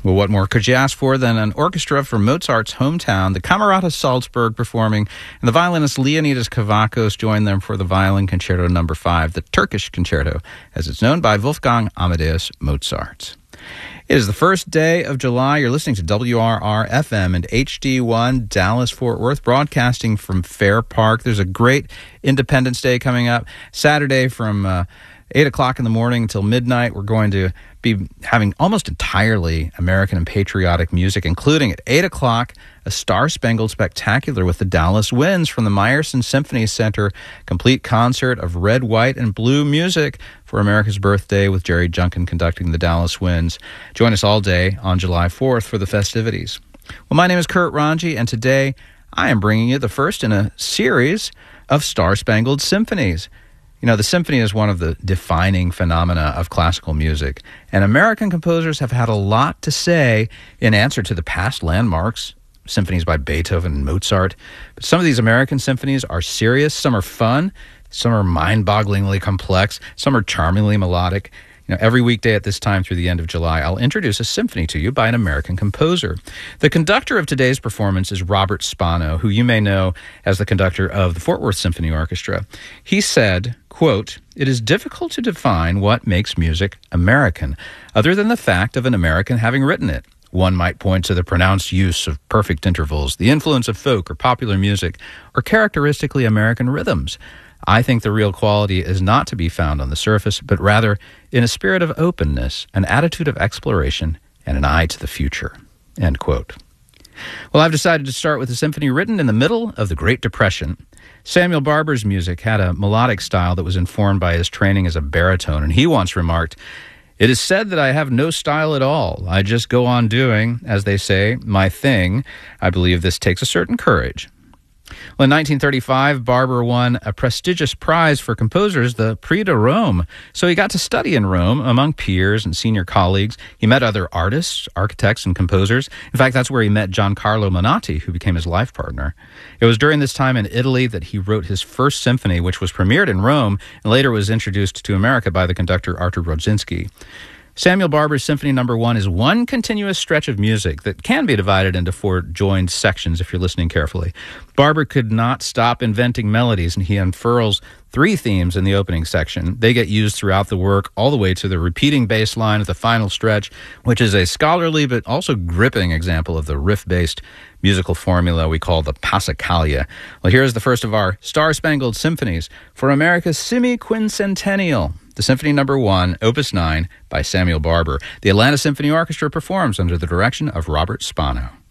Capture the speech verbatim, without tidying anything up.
Well, what more could you ask for than an orchestra from Mozart's hometown, the Camerata Salzburg, performing, and the violinist Leonidas Kavakos joined them for the Violin Concerto Number Five, the Turkish Concerto, as it's known by Wolfgang Amadeus Mozart. It is the first day of July. You're listening to W R R F M and H D one Dallas-Fort Worth, broadcasting from Fair Park. There's a great Independence Day coming up. Saturday from uh, eight o'clock in the morning until midnight, we're going to be having almost entirely American and patriotic music, including at eight o'clock, a Star-Spangled Spectacular with the Dallas Winds from the Meyerson Symphony Center, complete concert of red, white, and blue music for America's birthday with Jerry Junkin conducting the Dallas Winds. Join us all day on July fourth for the festivities. Well, my name is Kurt Ranji, and today I am bringing you the first in a series of Star-Spangled Symphonies. You know, the symphony is one of the defining phenomena of classical music, and American composers have had a lot to say in answer to the past landmarks, symphonies by Beethoven and Mozart. But some of these American symphonies are serious, some are fun, some are mind-bogglingly complex, some are charmingly melodic. You know, every weekday at this time through the end of July, I'll introduce a symphony to you by an American composer. The conductor of today's performance is Robert Spano, who you may know as the conductor of the Fort Worth Symphony Orchestra. He said, quote, "It is difficult to define what makes music American, other than the fact of an American having written it. One might point to the pronounced use of perfect intervals, the influence of folk or popular music, or characteristically American rhythms. I think the real quality is not to be found on the surface, but rather in a spirit of openness, an attitude of exploration, and an eye to the future." End quote. Well, I've decided to start with a symphony written in the middle of the Great Depression. Samuel Barber's music had a melodic style that was informed by his training as a baritone, and he once remarked, "It is said that I have no style at all. I just go on doing, as they say, my thing. I believe this takes a certain courage." Well, in nineteen thirty-five, Barber won a prestigious prize for composers, the Prix de Rome. So he got to study in Rome among peers and senior colleagues. He met other artists, architects, and composers. In fact, that's where he met Giancarlo Monati, who became his life partner. It was during this time in Italy that he wrote his first symphony, which was premiered in Rome and later was introduced to America by the conductor Artur Rodzinski. Samuel Barber's Symphony Number One is one continuous stretch of music that can be divided into four joined sections if you're listening carefully. Barber could not stop inventing melodies, and he unfurls three themes in the opening section. They get used throughout the work, all the way to the repeating bass line at the final stretch, which is a scholarly but also gripping example of the riff-based musical formula we call the Passacaglia. Well, here's the first of our Star-Spangled Symphonies for America's semi-quincentennial. The Symphony Number One, Opus nine, by Samuel Barber. The Atlanta Symphony Orchestra performs under the direction of Robert Spano.